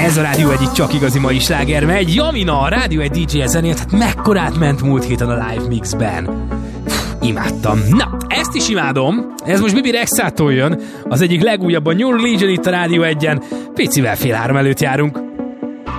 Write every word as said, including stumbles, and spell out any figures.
Ez a Rádió egyik csak igazi mai sláger megy. Jamina, a Rádió egy dé dzsé zenélt, hát mekkorát ment múlt héten a live mixben. Imádtam. Na, ezt is imádom. Ez most Bibi Rexától jön. Az egyik legújabb a New Religion itt a Rádió egyen. Picivel fél három előtt járunk.